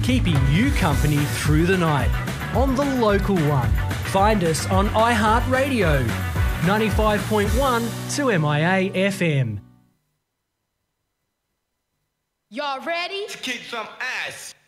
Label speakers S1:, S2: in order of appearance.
S1: keeping you company through the night on the local one. Find us on iHeartRadio, 95.1 to MIA FM.
S2: Y'all ready?
S3: To kick some ass.